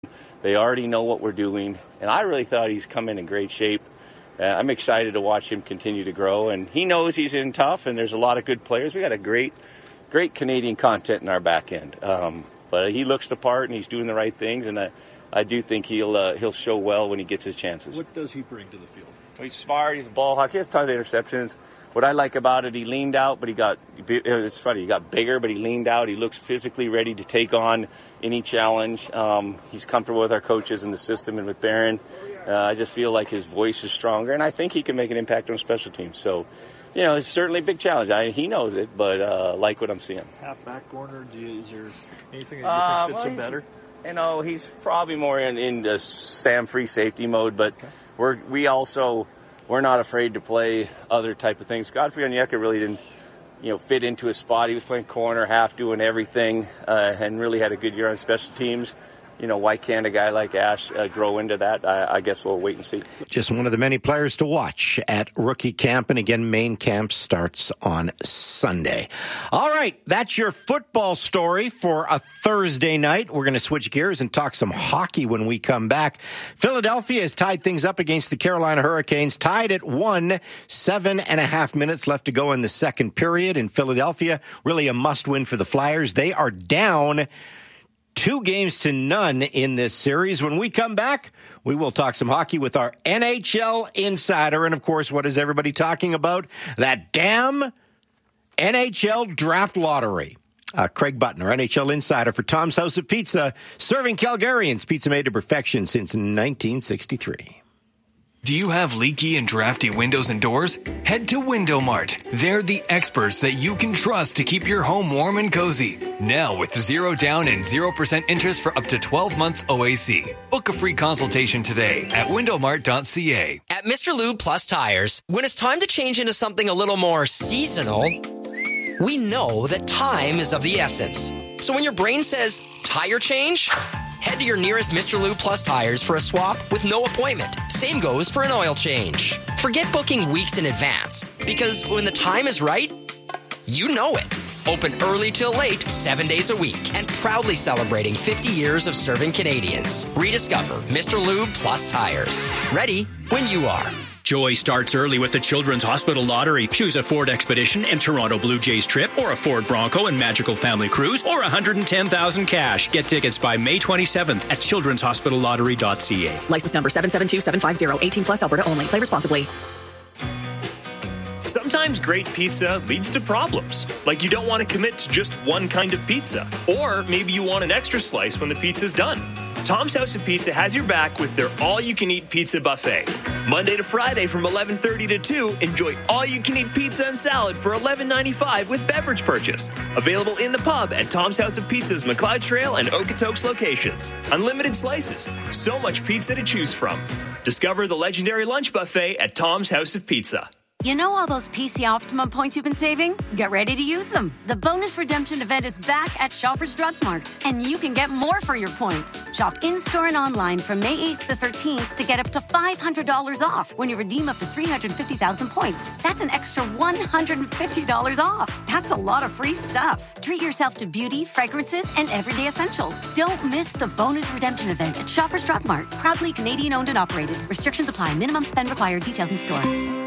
They already know what we're doing, and I really thought he's come in great shape. I'm excited to watch him continue to grow, and he knows he's in tough, and there's a lot of good players. We got a great Canadian content in our back end. But he looks the part, and he's doing the right things, and I do think he'll show well when he gets his chances. What does he bring to the field? He's smart. He's a ball hawk. He has tons of interceptions. What I like about it, he leaned out, but it's funny, he got bigger, but he leaned out. He looks physically ready to take on any challenge. He's comfortable with our coaches and the system and with Barron. I just feel like his voice is stronger, and I think he can make an impact on special teams. So, it's certainly a big challenge. He knows it, but I like what I'm seeing. Halfback corner, is there anything that you think fits him better? He's probably more in the Sam free safety mode, but okay. We're not afraid to play other type of things. Godfrey Onyeka really didn't, fit into his spot. He was playing corner, half doing everything, and really had a good year on special teams. Why can't a guy like Ash grow into that? I guess we'll wait and see. Just one of the many players to watch at rookie camp. And again, main camp starts on Sunday. All right, that's your football story for a Thursday night. We're going to switch gears and talk some hockey when we come back. Philadelphia has tied things up against the Carolina Hurricanes, tied at 1, 7.5 minutes left to go in the second period. In Philadelphia, really a must-win for the Flyers. They are down 2-0 in this series. When we come back, we will talk some hockey with our NHL insider. And, of course, what is everybody talking about? That damn NHL draft lottery. Craig Button, our NHL insider for Tom's House of Pizza, serving Calgarians pizza made to perfection since 1963. Do you have leaky and drafty windows and doors? Head to Window Mart. They're the experts that you can trust to keep your home warm and cozy. Now with 0 down and 0% interest for up to 12 months OAC. Book a free consultation today at windowmart.ca. At Mr. Lube Plus Tires, when it's time to change into something a little more seasonal, we know that time is of the essence. So when your brain says tire change, head to your nearest Mr. Lube Plus Tires for a swap with no appointment. Same goes for an oil change. Forget booking weeks in advance, because when the time is right, you know it. Open early till late, 7 days a week, and proudly celebrating 50 years of serving Canadians. Rediscover Mr. Lube Plus Tires. Ready when you are. Joy starts early with the Children's Hospital Lottery. Choose a Ford Expedition and Toronto Blue Jays trip, or a Ford Bronco and Magical Family Cruise, or $110,000 cash. Get tickets by May 27th at childrenshospitallottery.ca. License number 772750, 18 plus, Alberta only. Play responsibly. Sometimes great pizza leads to problems. Like you don't want to commit to just one kind of pizza. Or maybe you want an extra slice when the pizza's done. Tom's House of Pizza has your back with their all-you-can-eat pizza buffet. Monday to Friday from 11:30 to 2, enjoy all-you-can-eat pizza and salad for $11.95 with beverage purchase. Available in the pub at Tom's House of Pizza's McLeod Trail and Okotoks locations. Unlimited slices. So much pizza to choose from. Discover the legendary lunch buffet at Tom's House of Pizza. You know all those PC Optimum points you've been saving? Get ready to use them. The bonus redemption event is back at Shoppers Drug Mart, and you can get more for your points. Shop in-store and online from May 8th to 13th to get up to $500 off when you redeem up to 350,000 points. That's an extra $150 off. That's a lot of free stuff. Treat yourself to beauty, fragrances, and everyday essentials. Don't miss the bonus redemption event at Shoppers Drug Mart. Proudly Canadian owned and operated. Restrictions apply. Minimum spend required. Details in store.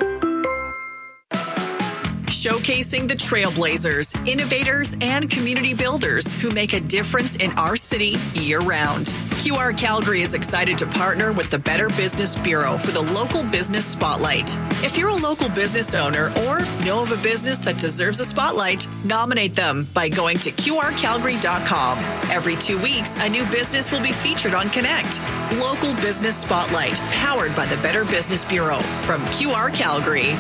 Showcasing the trailblazers, innovators, and community builders who make a difference in our city year-round. QR Calgary is excited to partner with the Better Business Bureau for the Local Business Spotlight. If you're a local business owner or know of a business that deserves a spotlight, nominate them by going to qrcalgary.com. Every 2 weeks, a new business will be featured on Connect. Local Business Spotlight, powered by the Better Business Bureau from QR Calgary.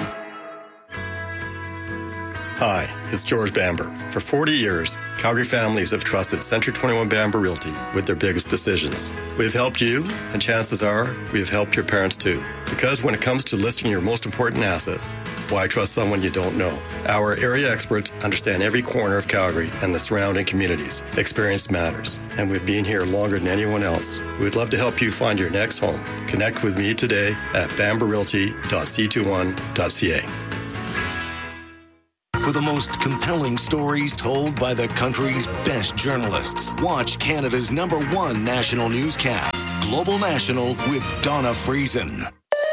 Hi, it's George Bamber. For 40 years, Calgary families have trusted Century 21 Bamber Realty with their biggest decisions. We've helped you, and chances are we've helped your parents too. Because when it comes to listing your most important assets, why trust someone you don't know? Our area experts understand every corner of Calgary and the surrounding communities. Experience matters, and we've been here longer than anyone else. We'd love to help you find your next home. Connect with me today at bamberrealty.c21.ca. for the most compelling stories told by the country's best journalists. Watch Canada's #1 national newscast, Global National, with Donna Friesen.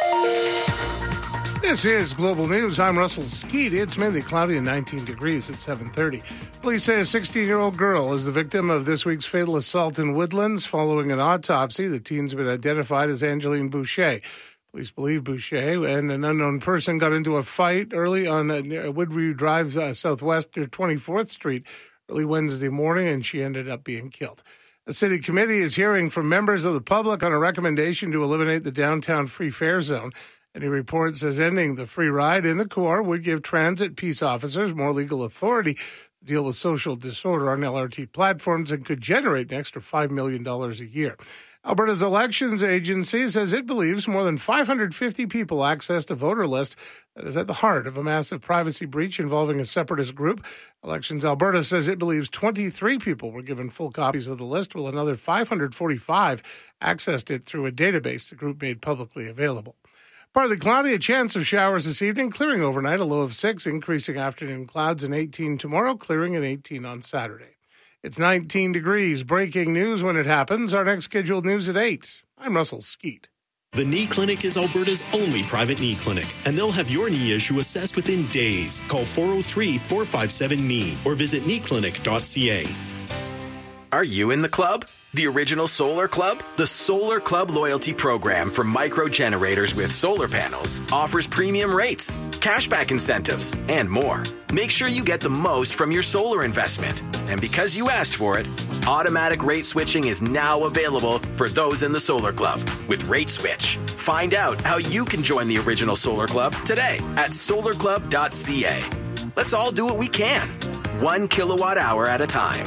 This is Global News. I'm Russell Skeet. It's mainly cloudy and 19 degrees at 7:30. Police say a 16-year-old girl is the victim of this week's fatal assault in Woodlands. Following an autopsy, the teen's been identified as Angeline Boucher. Police believe Boucher and an unknown person got into a fight early on Woodview Drive southwest near 24th Street early Wednesday morning, and she ended up being killed. The city committee is hearing from members of the public on a recommendation to eliminate the downtown free fare zone. Any report says ending the free ride in the core would give transit peace officers more legal authority to deal with social disorder on LRT platforms and could generate an extra $5 million a year. Alberta's elections agency says it believes more than 550 people accessed a voter list that is at the heart of a massive privacy breach involving a separatist group. Elections Alberta says it believes 23 people were given full copies of the list, while another 545 accessed it through a database the group made publicly available. Partly cloudy, a chance of showers this evening, clearing overnight, a low of 6, increasing afternoon clouds and 18 tomorrow, clearing at 18 on Saturday. It's 19 degrees. Breaking news when it happens. Our next scheduled news at 8. I'm Russell Skeet. The Knee Clinic is Alberta's only private knee clinic, and they'll have your knee issue assessed within days. Call 403-457-KNEE or visit kneeclinic.ca. Are you in the club? The original Solar Club? The Solar Club loyalty program for micro generators with solar panels offers premium rates, cashback incentives, and more. Make sure you get the most from your solar investment. And because you asked for it, automatic rate switching is now available for those in the Solar Club with Rate Switch. Find out how you can join the original Solar Club today at solarclub.ca. Let's all do what we can, 1 kilowatt hour at a time.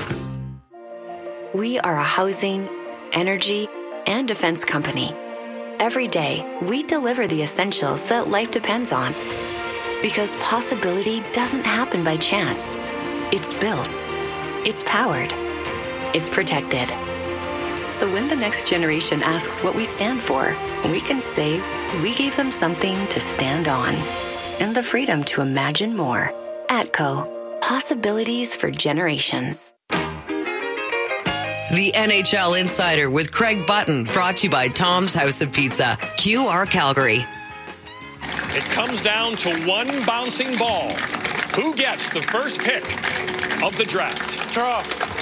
We are a housing, energy, and defense company. Every day, we deliver the essentials that life depends on. Because possibility doesn't happen by chance. It's built. It's powered. It's protected. So when the next generation asks what we stand for, we can say we gave them something to stand on. And the freedom to imagine more. ATCO. Possibilities for generations. The NHL Insider with Craig Button, brought to you by Tom's House of Pizza, QR Calgary. It comes down to one bouncing ball. Who gets the first pick of the draft? Draw.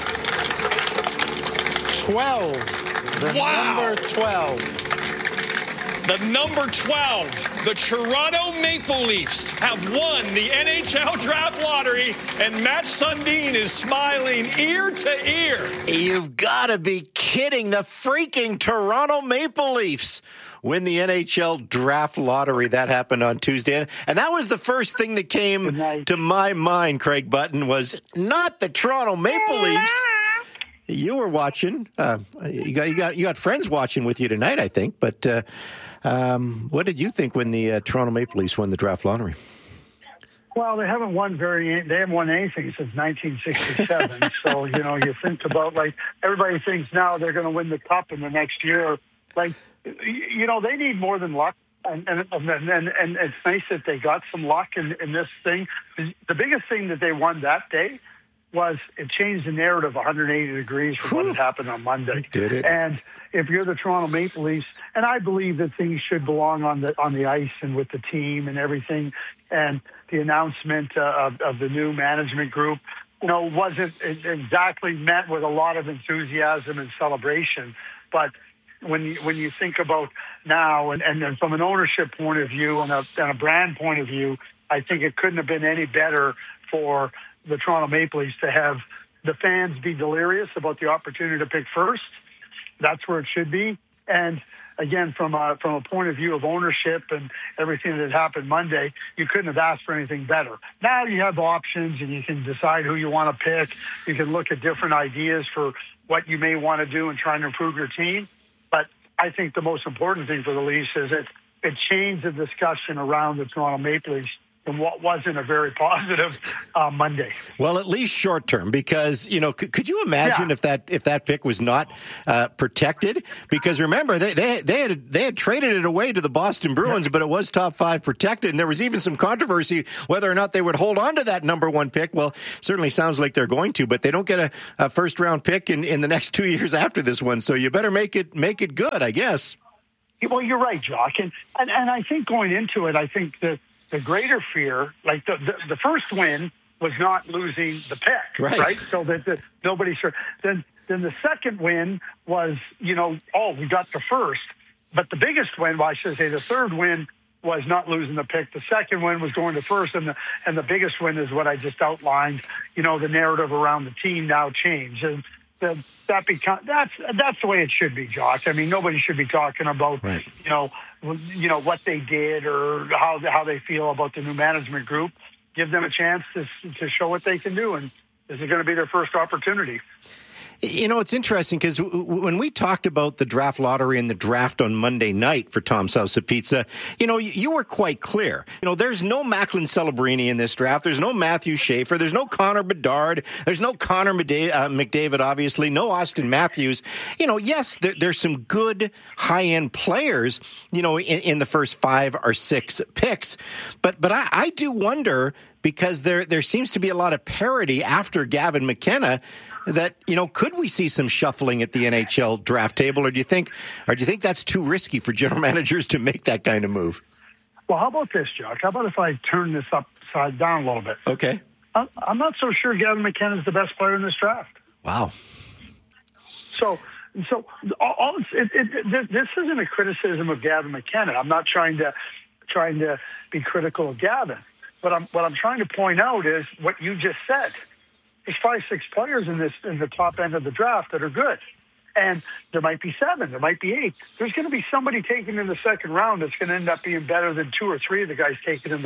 12. Number 12. The number 12, the Toronto Maple Leafs have won the NHL Draft Lottery, and Matt Sundin is smiling ear to ear. You've got to be kidding. The freaking Toronto Maple Leafs win the NHL Draft Lottery. That happened on Tuesday. And that was the first thing that came to my mind, Craig Button, was not the Toronto Maple Leafs. You were watching. You got friends watching with you tonight, I think. But what did you think when the Toronto Maple Leafs won the Draft Lottery? Well, they haven't won anything since 1967. So, you think about, everybody thinks now they're going to win the Cup in the next year. They need more than luck. And it's nice that they got some luck in this thing. The biggest thing that they won that day was it changed the narrative 180 degrees from what had happened on Monday. Did it? And if you're the Toronto Maple Leafs, and I believe that things should belong on the ice and with the team and everything, and the announcement of the new management group, wasn't exactly met with a lot of enthusiasm and celebration. But when you think about now, and from an ownership point of view and a brand point of view, I think it couldn't have been any better for the Toronto Maple Leafs to have the fans be delirious about the opportunity to pick first. That's where it should be. And again, from a point of view of ownership and everything that happened Monday, you couldn't have asked for anything better. Now you have options and you can decide who you want to pick. You can look at different ideas for what you may want to do and trying to improve your team. But I think the most important thing for the Leafs is it changed the discussion around the Toronto Maple Leafs from what wasn't a very positive Monday. Well, at least short term, because could you imagine if that pick was not protected? Because remember, they had traded it away to the Boston Bruins, but it was top 5 protected, and there was even some controversy whether or not they would hold on to that number 1 pick. Well, certainly sounds like they're going to, but they don't get a first round pick in the next 2 years after this one. So you better make it good, I guess. Well, you're right, Jock, and I think going into it, I think that the greater fear, like the first win was not losing the pick, right? So that nobody sure. Then the second win was, we got the first. But the biggest win, well, I should say the third win was not losing the pick. The second win was going to first, and the biggest win is what I just outlined. The narrative around the team now changed, and that's the way it should be, Josh. I mean, nobody should be talking about what they did or how they feel about the new management group. Give them a chance to show what they can do, and this is going to be their first opportunity. It's interesting because when we talked about the draft lottery and the draft on Monday night for Tom's House of Pizza, you were quite clear. There's no Macklin Celebrini in this draft. There's no Matthew Schaefer. There's no Connor Bedard. There's no Connor McDavid, obviously. No Austin Matthews. Yes, there's some good high-end players, in the first 5 or 6 picks. But I do wonder, because there seems to be a lot of parity after Gavin McKenna, that, could we see some shuffling at the NHL draft table, or do you think that's too risky for general managers to make that kind of move? Well, how about this, Jock? How about if I turn this upside down a little bit? Okay. I'm not so sure Gavin McKenna is the best player in this draft. Wow. So this isn't a criticism of Gavin McKenna. I'm not trying to be critical of Gavin. What I'm trying to point out is what you just said. There's 5-6 players in the top end of the draft that are good, and there might be 7, there might be 8. There's going to be somebody taken in the second round that's going to end up being better than 2 or 3 of the guys taken in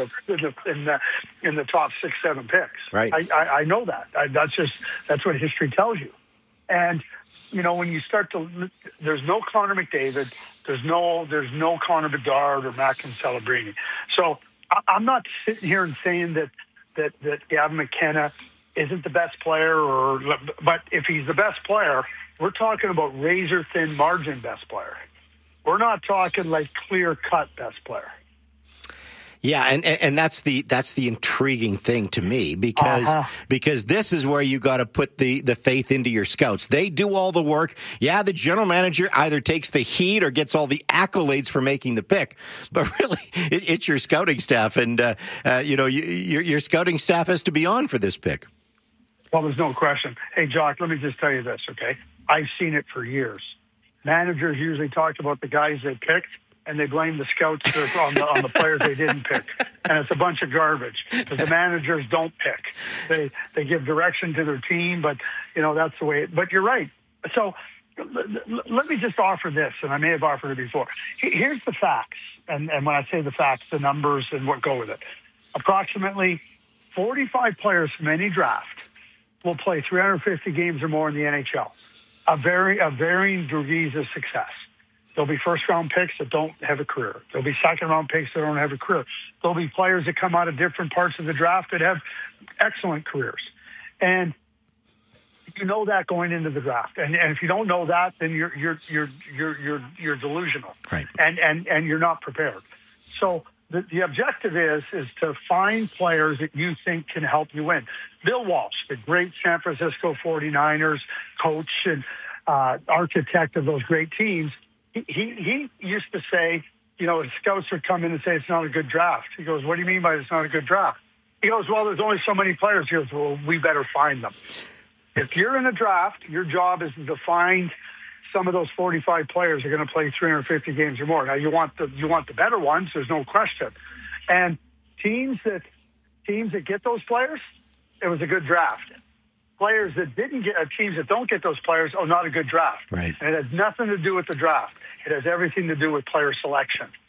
the top 6-7 picks. Right. I know that. That's what history tells you. And when you start to, there's no Connor McDavid, there's no Connor Bedard or Macklin Celebrini. So I'm not sitting here and saying that Gavin McKenna isn't the best player, but if he's the best player, we're talking about razor-thin margin best player. We're not talking like clear-cut best player. Yeah, and that's the intriguing thing to me, because this is where you got to put the faith into your scouts. They do all the work. Yeah, the general manager either takes the heat or gets all the accolades for making the pick, but really it's your scouting staff, and your scouting staff has to be on for this pick. Well, there's no question. Hey, Jock, let me just tell you this, okay? I've seen it for years. Managers usually talk about the guys they picked, and they blame the scouts on the players they didn't pick. And it's a bunch of garbage, because the managers don't pick. They give direction to their team, but, that's the way but you're right. So let me just offer this, and I may have offered it before. Here's the facts, and when I say the facts, the numbers and what go with it. Approximately 45 players from any draft will play 350 games or more in the NHL, of varying degrees of success. There'll be first-round picks that don't have a career. There'll be second-round picks that don't have a career. There'll be players that come out of different parts of the draft that have excellent careers. And you know that going into the draft. And if you don't know that, then you're delusional. Right. And you're not prepared. So the objective is to find players that you think can help you win. Bill Walsh, the great San Francisco 49ers coach and architect of those great teams, he used to say, scouts would come in and say it's not a good draft. He goes, what do you mean by it's not a good draft? He goes, well, there's only so many players. He goes, well, we better find them. If you're in a draft, your job is to find some of those 45 players are going to play 350 games or more. Now, you want the better ones. There's no question. And teams that get those players, it was a good draft. Players that didn't get teams that don't get those players, not a good draft. Right. And it has nothing to do with the draft. It has everything to do with player selection.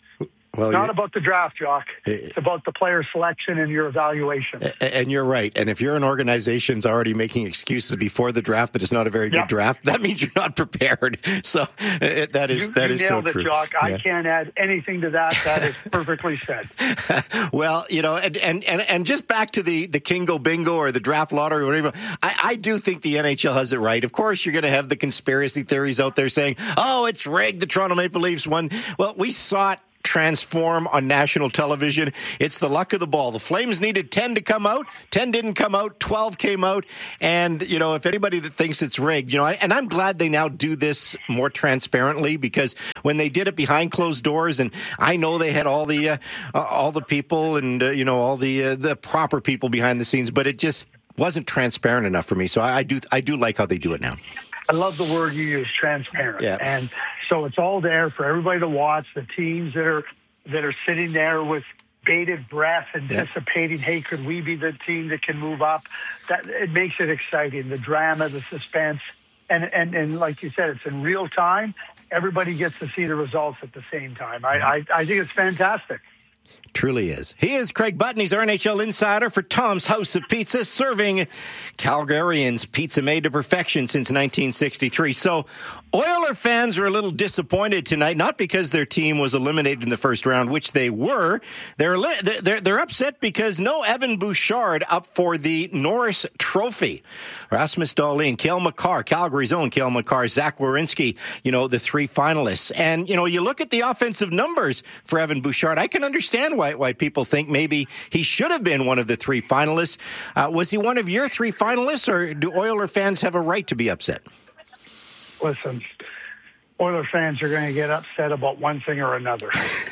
Well, not about the draft, Jock. It's about the player selection and your evaluation. And you're right. And if you're an organization's already making excuses before the draft that it's not a very good draft, that means you're not prepared. So that is so true. You nailed it, Jock. Yeah. I can't add anything to that. That is perfectly said. Well, and just back to the Kingo Bingo or the draft lottery or whatever, I do think the NHL has it right. Of course, you're going to have the conspiracy theories out there saying, oh, it's rigged. The Toronto Maple Leafs won. Well, we saw it transform on national television. It's the luck of the ball. The Flames needed 10 to come out. 10 didn't come out. 12 came out. And, if anybody that thinks it's rigged, and I'm glad they now do this more transparently, because when they did it behind closed doors, and I know they had all the people and, all the proper people behind the scenes, but it just wasn't transparent enough for me. So I do like how they do it now. I love the word you use, transparent. Yeah. And so it's all there for everybody to watch. The teams that are sitting there with bated breath, anticipating, hey, could we be the team that can move up? That it makes it exciting. The drama, the suspense, and like you said, it's in real time. Everybody gets to see the results at the same time. I think it's fantastic. Truly is. He is Craig Button. He's our NHL insider for Tom's House of Pizza, serving Calgarians pizza made to perfection since 1963. So Oiler fans are a little disappointed tonight, not because their team was eliminated in the first round, which they were. They're upset because no Evan Bouchard up for the Norris Trophy. Rasmus Dahlin, Cale Makar, Calgary's own Cale Makar, Zach Werenski, the three finalists. And, you look at the offensive numbers for Evan Bouchard. I can understand why people think maybe he should have been one of the three finalists. Was he one of your three finalists, or do Oiler fans have a right to be upset? Listen, Oiler fans are going to get upset about one thing or another.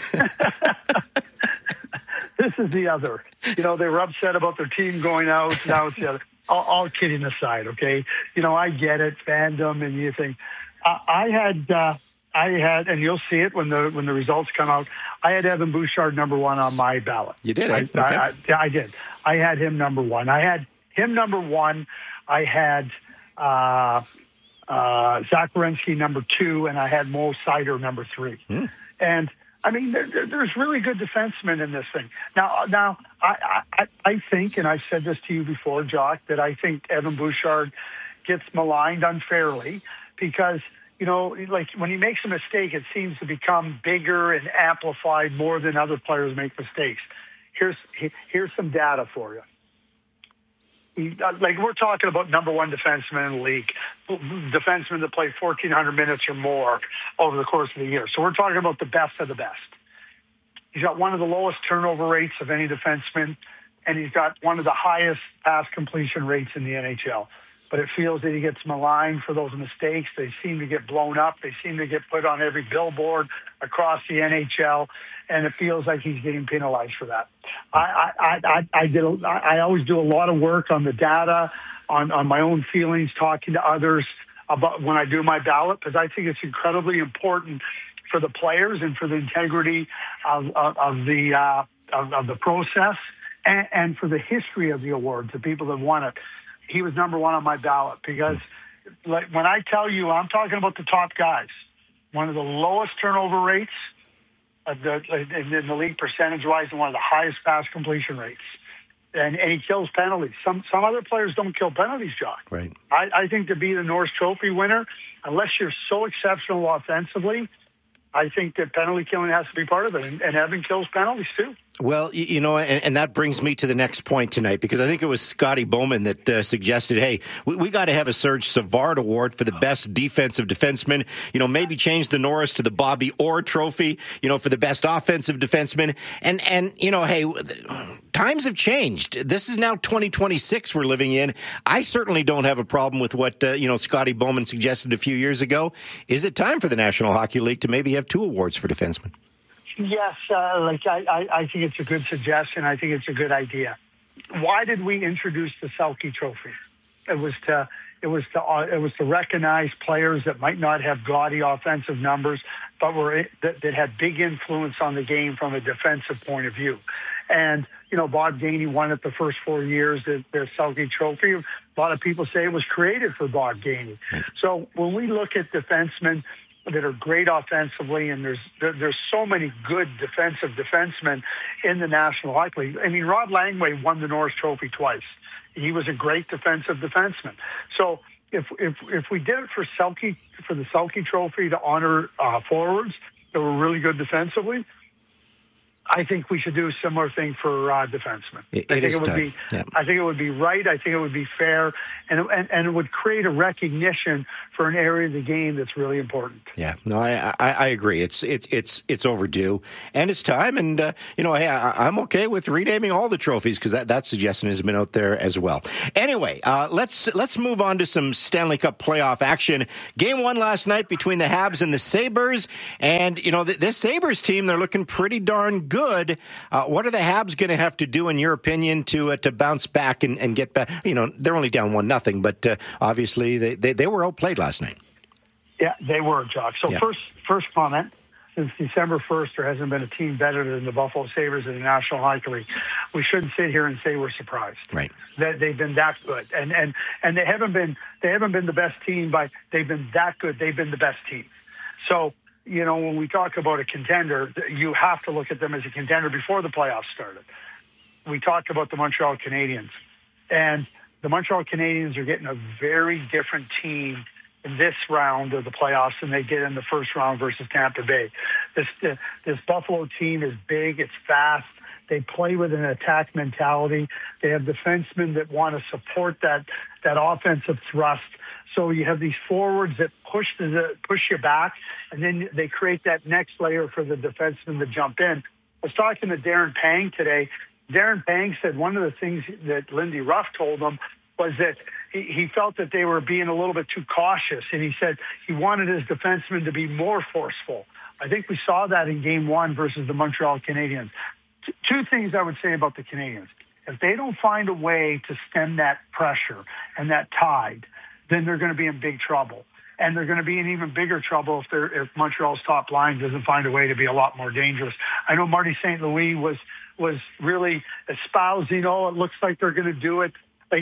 This is the other. They were upset about their team going out. Now it's the other. All kidding aside, okay? I get it, fandom, and you think. I had, and you'll see it when the results come out. I had Evan Bouchard number one on my ballot. You did, eh? Okay. I did. I had him number one. I had Zach Werenski number two, and I had Mo Seider number three. And I mean, there's really good defensemen in this thing. Now, I think, and I've said this to you before, Jock, that I think Evan Bouchard gets maligned unfairly because, like when he makes a mistake, it seems to become bigger and amplified more than other players make mistakes. Here's some data for you. Like we're talking about number one defenseman in the league, defensemen that play 1,400 minutes or more over the course of the year. So we're talking about the best of the best. He's got one of the lowest turnover rates of any defenseman, and he's got one of the highest pass completion rates in the NHL. But it feels that he gets maligned for those mistakes. They seem to get blown up. They seem to get put on every billboard across the NHL, and it feels like he's getting penalized for that. I always do a lot of work on the data, on my own feelings, talking to others about when I do my ballot, because I think it's incredibly important for the players and for the integrity of the process and for the history of the awards, the people that won it. He was number one on my ballot because, like, when I tell you, I'm talking about the top guys. One of the lowest turnover rates in the league percentage-wise, and one of the highest pass completion rates. And he kills penalties. Some other players don't kill penalties, Jock. Right. I think to be the Norris Trophy winner, unless you're so exceptional offensively, I think that penalty killing has to be part of it. And Evan kills penalties, too. Well, and that brings me to the next point tonight, because I think it was Scotty Bowman that suggested, hey, we got to have a Serge Savard Award for the best defensive defenseman. Maybe change the Norris to the Bobby Orr Trophy, for the best offensive defenseman. And hey, times have changed. This is now 2026 we're living in. I certainly don't have a problem with what, Scotty Bowman suggested a few years ago. Is it time for the National Hockey League to maybe have two awards for defensemen? Yes, I think it's a good suggestion. I think it's a good idea. Why did we introduce the Selke Trophy? It was to recognize players that might not have gaudy offensive numbers, but that had big influence on the game from a defensive point of view. And Bob Gainey won it the first 4 years, the Selke Trophy. A lot of people say it was created for Bob Gainey. So when we look at defensemen, that are great offensively, and there's so many good defensive defensemen in the National Hockey League. I mean, Rod Langway won the Norris Trophy twice. He was a great defensive defenseman. So if we did it for the Selke Trophy to honor forwards that were really good defensively, I think we should do a similar thing for defensemen. I think it would be right. I think it would be fair, and it would create a recognition for an area of the game that's really important. Yeah, no, I agree. It's overdue, and it's time. And hey, I'm okay with renaming all the trophies because that suggestion has been out there as well. Anyway, let's move on to some Stanley Cup playoff action. Game 1 last night between the Habs and the Sabres, and this Sabres team, they're looking pretty darn good. What are the Habs going to have to do, in your opinion, to bounce back and get back? They're only down 1-0, but obviously they were outplayed last night. Yeah, they were, Jock. So first comment, since December 1st, there hasn't been a team better than the Buffalo Sabres in the National Hockey League. We shouldn't sit here and say we're surprised. Right. That they've been that good, and they haven't been the best team, but they've been that good. They've been the best team. So, when we talk about a contender, you have to look at them as a contender before the playoffs started. We talked about the Montreal Canadiens, and the Montreal Canadiens are getting a very different team in this round of the playoffs than they did in the first round versus Tampa Bay. This Buffalo team is big, it's fast, they play with an attack mentality, they have defensemen that want to support that offensive thrust. So you have these forwards that push you back, and then they create that next layer for the defenseman to jump in. I was talking to Darren Pang today. Darren Pang said one of the things that Lindy Ruff told him was that he felt that they were being a little bit too cautious, and he said he wanted his defensemen to be more forceful. I think we saw that in Game 1 versus the Montreal Canadiens. Two things I would say about the Canadiens. If they don't find a way to stem that pressure and that tide, then they're going to be in big trouble. And they're going to be in even bigger trouble if Montreal's top line doesn't find a way to be a lot more dangerous. I know Marty St. Louis was really espousing, it looks like they're going to do it.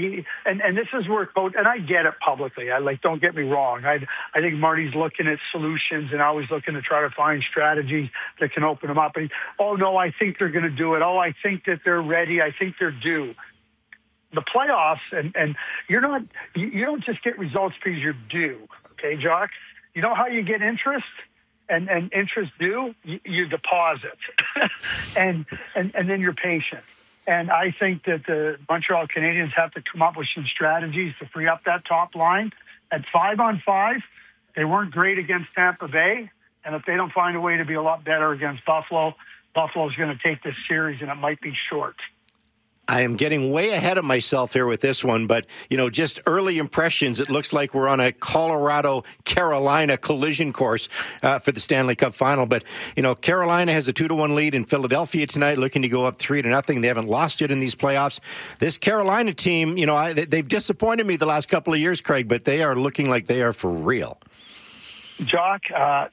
And this is where coach, and I get it publicly. Don't get me wrong. I think Marty's looking at solutions and always looking to try to find strategies that can open them up. And, I think they're going to do it. I think that they're ready. I think they're due. The playoffs, and you don't just get results because you're due. Okay, Jock? You know how you get interest? And interest due? You deposit. and then you're patient. And I think that the Montreal Canadiens have to come up with some strategies to free up that top line. At 5-on-5, they weren't great against Tampa Bay. And if they don't find a way to be a lot better against Buffalo, Buffalo's going to take this series, and it might be short. I am getting way ahead of myself here with this one, but, just early impressions, it looks like we're on a Colorado-Carolina collision course for the Stanley Cup final. But, Carolina has a 2-1 lead in Philadelphia tonight, looking to go up 3-0. They haven't lost yet in these playoffs. This Carolina team, they've disappointed me the last couple of years, Craig, but they are looking like they are for real. Jock, I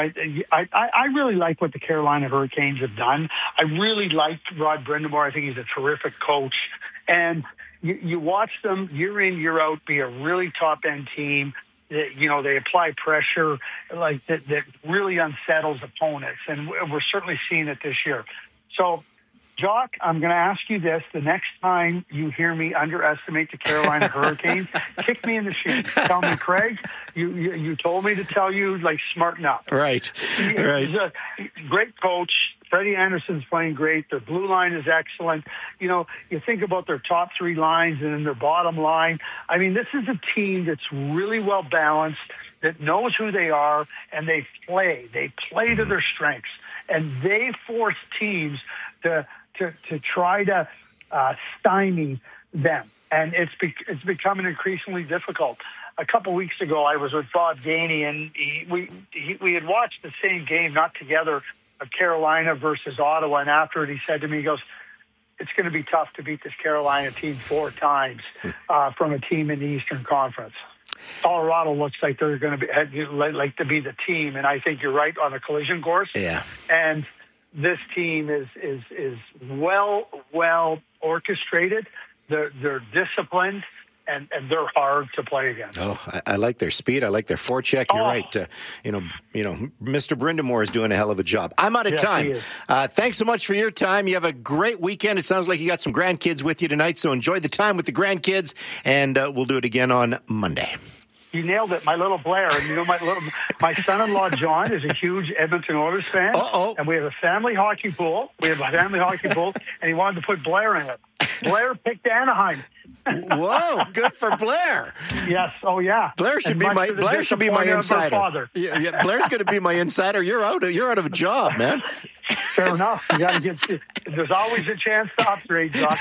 really like what the Carolina Hurricanes have done. I really liked Rod Brind'Amour. I think he's a terrific coach. And you watch them year in, year out be a really top-end team. They apply pressure that really unsettles opponents. And we're certainly seeing it this year. So, Jock, I'm going to ask you this. The next time you hear me underestimate the Carolina Hurricanes, kick me in the shin. Tell me, Craig, you told me to tell you, smarten up. Right. He's a great coach. Freddie Anderson's playing great. Their blue line is excellent. You think about their top 3 lines and then their bottom line. I mean, this is a team that's really well balanced, that knows who they are, and they play. They play to their strengths. And they force teams to try to stymie them. And it's becoming increasingly difficult. A couple weeks ago, I was with Bob Gainey, and we had watched the same game, not together, of Carolina versus Ottawa. And after it, he said to me, he goes, it's going to be tough to beat this Carolina team 4 times from a team in the Eastern Conference. Colorado looks like they're going to be the team, and I think you're right on a collision course. Yeah. And this team is well orchestrated. They're disciplined, and they're hard to play against. Oh, I like their speed. I like their forecheck. You're right. Mr. Brindamore is doing a hell of a job. I'm out of time. Thanks so much for your time. You have a great weekend. It sounds like you got some grandkids with you tonight, so enjoy the time with the grandkids, and we'll do it again on Monday. You nailed it, my little Blair. And my son-in-law John is a huge Edmonton Oilers fan. And we have a family hockey pool. And he wanted to put Blair in it. Blair picked Anaheim. Whoa, good for Blair. Yes. Oh, yeah. Blair should be my insider. Yeah, Blair's going to be my insider. You're out of a job, man. Fair enough. You got to there's always a chance to upgrade, Josh.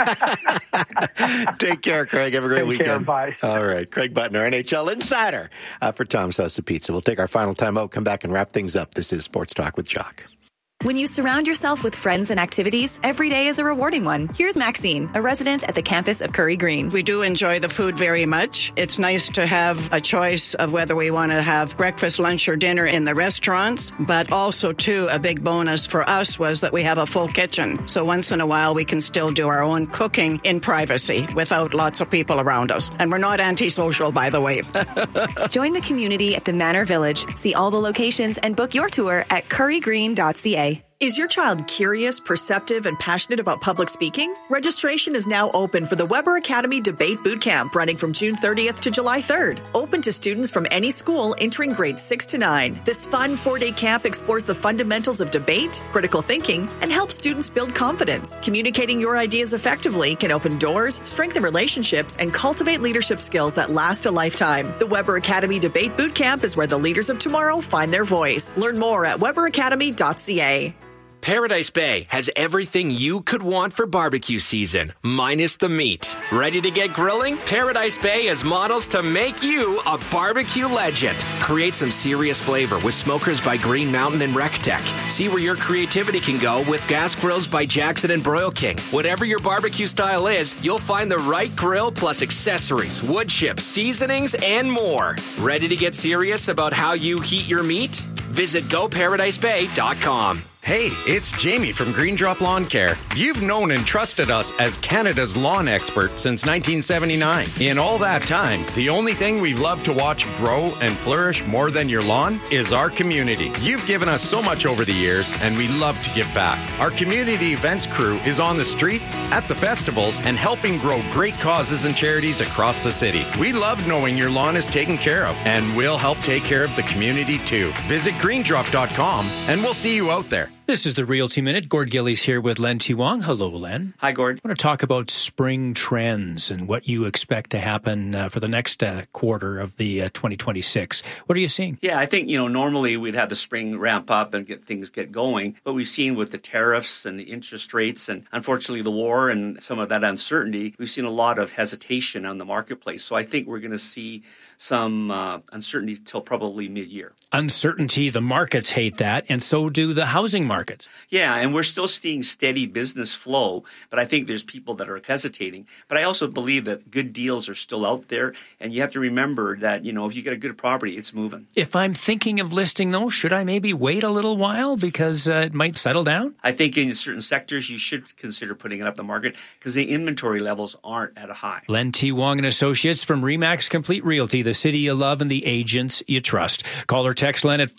Take care, Craig. Have a great weekend. Care, bye. All right. Craig Button, our NHL insider for Tom's House of Pizza. We'll take our final time out, come back and wrap things up. This is Sports Talk with Jock. When you surround yourself with friends and activities, every day is a rewarding one. Here's Maxine, a resident at the campus of Curry Green. We do enjoy the food very much. It's nice to have a choice of whether we want to have breakfast, lunch, or dinner in the restaurants. But also, too, a big bonus for us was that we have a full kitchen. So once in a while, we can still do our own cooking in privacy without lots of people around us. And we're not antisocial, by the way. Join the community at the Manor Village. See all the locations and book your tour at currygreen.ca. Is your child curious, perceptive, and passionate about public speaking? Registration is now open for the Weber Academy Debate Bootcamp running from June 30th to July 3rd. Open to students from any school entering grades 6 to 9. This fun 4-day camp explores the fundamentals of debate, critical thinking, and helps students build confidence. Communicating your ideas effectively can open doors, strengthen relationships, and cultivate leadership skills that last a lifetime. The Weber Academy Debate Bootcamp is where the leaders of tomorrow find their voice. Learn more at weberacademy.ca. Paradise Bay has everything you could want for barbecue season, minus the meat. Ready to get grilling? Paradise Bay has models to make you a barbecue legend. Create some serious flavor with smokers by Green Mountain and RecTech. See where your creativity can go with gas grills by Jackson and Broil King. Whatever your barbecue style is, you'll find the right grill plus accessories, wood chips, seasonings, and more. Ready to get serious about how you heat your meat? Visit GoParadiseBay.com. Hey, it's Jamie from Green Drop Lawn Care. You've known and trusted us as Canada's lawn expert since 1979. In all that time, the only thing we've loved to watch grow and flourish more than your lawn is our community. You've given us so much over the years, and we love to give back. Our community events crew is on the streets, at the festivals, and helping grow great causes and charities across the city. We love knowing your lawn is taken care of, and we'll help take care of the community too. Visit greendrop.com, and we'll see you out there. This is the Realty Minute. Gord Gillies here with Len T. Wong. Hello, Len. Hi, Gord. I want to talk about spring trends and what you expect to happen for the next quarter of the 2026. What are you seeing? Yeah, I think, normally we'd have the spring ramp up and get going. But we've seen with the tariffs and the interest rates and unfortunately the war and some of that uncertainty, we've seen a lot of hesitation on the marketplace. So I think we're going to see some uncertainty till probably mid-year. Uncertainty, the markets hate that, and so do the housing markets. Yeah, and we're still seeing steady business flow, but I think there's people that are hesitating. But I also believe that good deals are still out there, and you have to remember that, if you get a good property, it's moving. If I'm thinking of listing those, should I maybe wait a little while because it might settle down? I think in certain sectors you should consider putting it up the market because the inventory levels aren't at a high. Len T. Wong and Associates from RE/MAX Complete Realty, the city you love and the agents you trust. Call or text Len at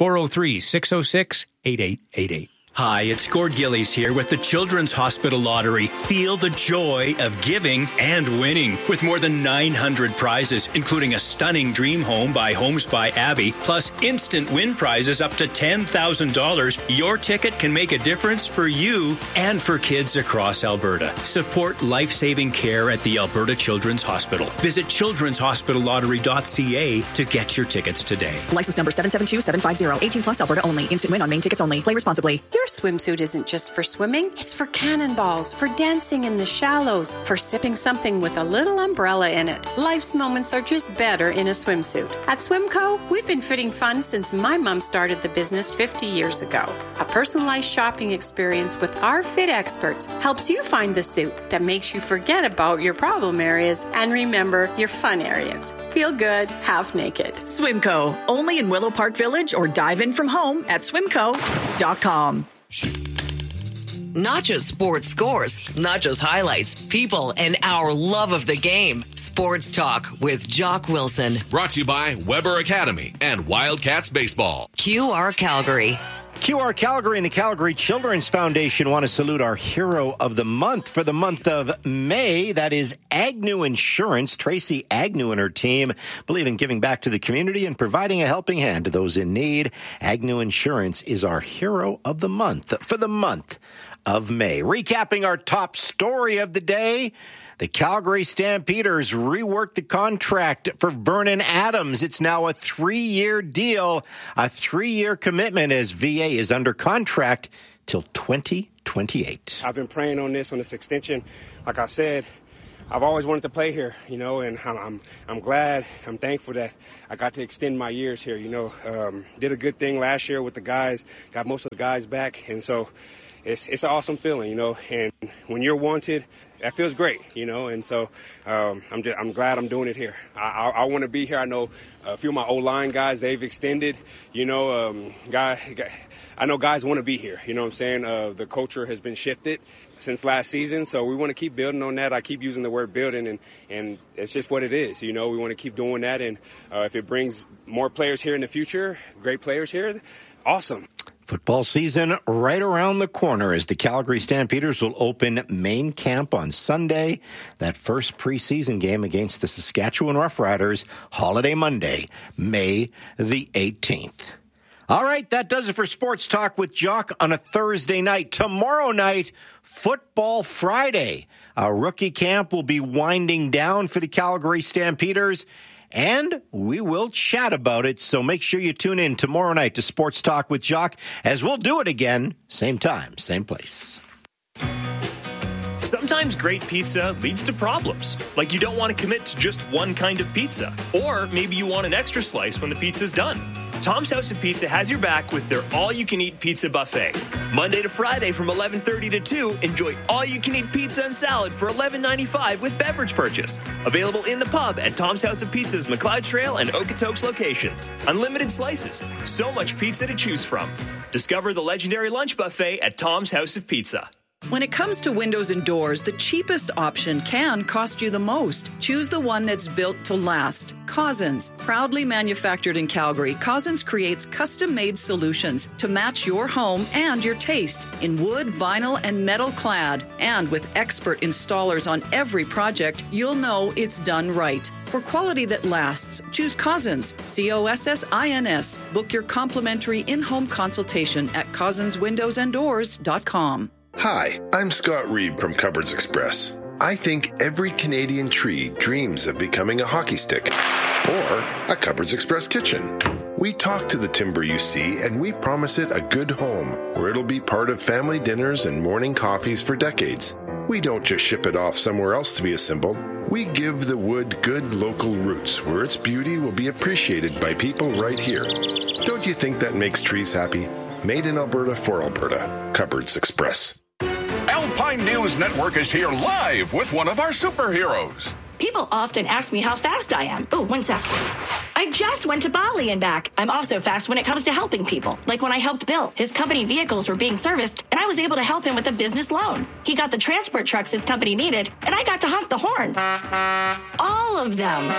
403-606-8888. Hi, it's Gord Gillies here with the Children's Hospital Lottery. Feel the joy of giving and winning with more than 900 prizes, including a stunning dream home by Homes by Abby, plus instant win prizes up to $10,000. Your ticket can make a difference for you and for kids across Alberta. Support life-saving care at the Alberta Children's Hospital. Visit children'shospitallottery.ca to get your tickets today. License number 772-750. 18 plus Alberta only. Instant win on main tickets only. Play responsibly. Your swimsuit isn't just for swimming, it's for cannonballs, for dancing in the shallows, for sipping something with a little umbrella in it. Life's moments are just better in a swimsuit. At Swimco, we've been fitting fun since my mom started the business 50 years ago. A personalized shopping experience with our fit experts helps you find the suit that makes you forget about your problem areas and remember your fun areas. Feel good, half naked. Swimco, only in Willow Park Village or dive in from home at swimco.com. Not just sports scores, not just highlights, people, and our love of the game. Sports Talk with Jock Wilson. Brought to you by Weber Academy and Wildcats Baseball. QR Calgary. QR Calgary and the Calgary Children's Foundation want to salute our hero of the month for the month of May. That is Agnew Insurance. Tracy Agnew and her team believe in giving back to the community and providing a helping hand to those in need. Agnew Insurance is our hero of the month for the month of May. Recapping our top story of the day. The Calgary Stampeders reworked the contract for Vernon Adams. It's now a 3-year deal, a 3-year commitment as VA is under contract till 2028. I've been praying on this extension. Like I said, I've always wanted to play here, and I'm glad, I'm thankful that I got to extend my years here, Did a good thing last year with the guys, got most of the guys back, and so it's an awesome feeling, and when you're wanted, that feels great, and so I'm glad I'm doing it here. I want to be here. I know a few of my O-line guys, they've extended, I know guys want to be here, you know what I'm saying? The culture has been shifted since last season, so we want to keep building on that. I keep using the word building, and it's just what it is, we want to keep doing that, and if it brings more players here in the future, great players here, awesome. Football season right around the corner as the Calgary Stampeders will open main camp on Sunday. That first preseason game against the Saskatchewan Roughriders, Holiday Monday, May the 18th. All right, that does it for Sports Talk with Jock on a Thursday night. Tomorrow night, Football Friday. Our rookie camp will be winding down for the Calgary Stampeders, and we will chat about it, so make sure you tune in tomorrow night to Sports Talk with Jock, as we'll do it again, same time, same place. Sometimes great pizza leads to problems, like you don't want to commit to just one kind of pizza, or maybe you want an extra slice when the pizza's done. Tom's House of Pizza has your back with their all-you-can-eat pizza buffet. Monday to Friday from 11:30 to 2, enjoy all-you-can-eat pizza and salad for $11.95 with beverage purchase. Available in the pub at Tom's House of Pizza's McLeod Trail and Okotoks locations. Unlimited slices. So much pizza to choose from. Discover the legendary lunch buffet at Tom's House of Pizza. When it comes to windows and doors, the cheapest option can cost you the most. Choose the one that's built to last. Cousins. Proudly manufactured in Calgary, Cousins creates custom-made solutions to match your home and your taste in wood, vinyl, and metal clad. And with expert installers on every project, you'll know it's done right. For quality that lasts, choose Cousins, Cossins. Book your complimentary in-home consultation at cousinswindowsanddoors.com. Hi, I'm Scott Reed from Cupboards Express. I think every Canadian tree dreams of becoming a hockey stick or a Cupboards Express kitchen. We talk to the timber you see, and we promise it a good home where it'll be part of family dinners and morning coffees for decades. We don't just ship it off somewhere else to be assembled. We give the wood good local roots where its beauty will be appreciated by people right here. Don't you think that makes trees happy? Made in Alberta for Alberta. Cupboards Express. Alpine News Network is here live with one of our superheroes. People often ask me how fast I am. Oh, 1 sec. I just went to Bali and back. I'm also fast when it comes to helping people. Like when I helped Bill. His company vehicles were being serviced, and I was able to help him with a business loan. He got the transport trucks his company needed, and I got to honk the horn. All of them.